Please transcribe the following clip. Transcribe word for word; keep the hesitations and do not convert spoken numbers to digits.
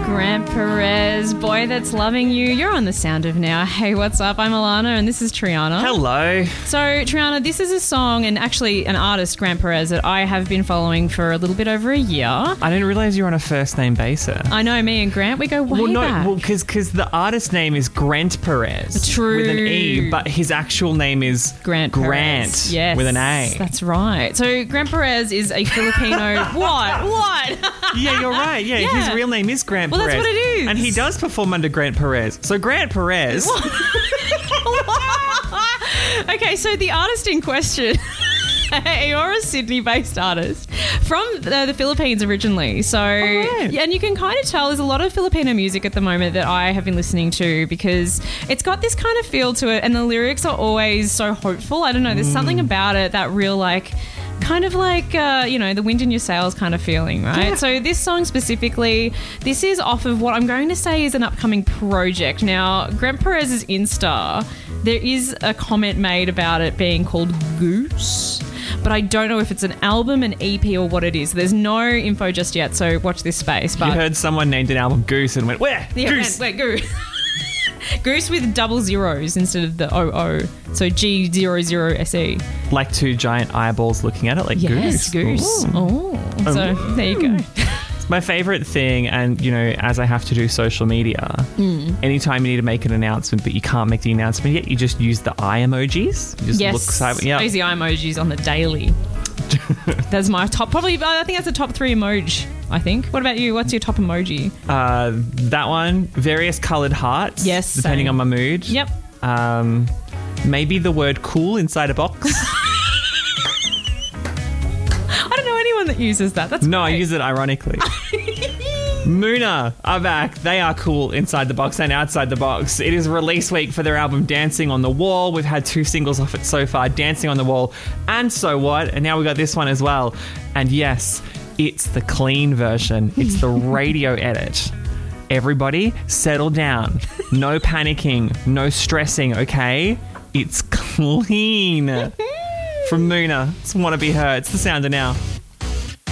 Grant Perez, Boy That's Loving You. You're on The Sound of Now. Hey, what's up? I'm Alana and this is Triana. Hello. So, Triana, this is a song and actually an artist, Grant Perez, that I have been following for a little bit over a year. I didn't realise you were on a first name basis. I know, me and Grant, we go way well, no, back. Well, because because the artist name is Grant Perez. True. With an E, but his actual name is Grant Grant Perez. Yes. with an A. That's right. So, Grant Perez is a Filipino... what? What? Yeah, you're right. Yeah, Yeah. his real name is Grant Well, Perez. that's what it is. And he does perform under Grant Perez. So Grant Perez... Okay, so the artist in question... You're a Sydney-based artist from uh, the Philippines originally. So, right. yeah, and you can kind of tell there's a lot of Filipino music at the moment that I have been listening to because it's got this kind of feel to it and the lyrics are always so hopeful. I don't know, there's mm. something about it that real like... kind of like, uh, you know, the wind in your sails kind of feeling, right? Yeah. So this song specifically, this is off of what I'm going to say is an upcoming project. Now, Grant Perez's Insta, there is a comment made about it being called Goose, but I don't know if it's an album, an E P, or what it is. There's no info just yet, so watch this space. But you heard someone named an album Goose and went, where? Yeah, Goose. Wait, wait, Goose. Goose with double zeros instead of the O O. So G zero zero S E. Like two giant eyeballs looking at it like yes, Goose. Goose. Oh. Oh. So there you go. My favourite thing, and, you know, as I have to do social media, mm. anytime you need to make an announcement but you can't make the announcement yet, you just use the eye emojis. You just yes, look silent. Yeah. I use the eye emojis on the daily. That's my top, probably, I think that's the top three emoji, I think. What about you? What's your top emoji? Uh, that one, various coloured hearts. Yes, depending same. on my mood. Yep. Um, maybe the word cool inside a box. I don't know anyone that uses that. That's No, great. I use it ironically. Moona are back. They are cool inside the box and outside the box. It is release week for their album Dancing on the Wall. We've had two singles off it so far, Dancing on the Wall and So What, and now we got this one as well. And yes, it's the clean version. It's the radio edit. Everybody, settle down. No panicking, no stressing, okay? It's clean. From Moona, it's Wanna Be Her. It's The Sound of Now.